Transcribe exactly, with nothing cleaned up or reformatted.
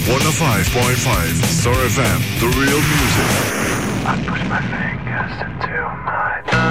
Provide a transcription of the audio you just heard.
one oh five point five Star F M, the real music. I push my fingers into my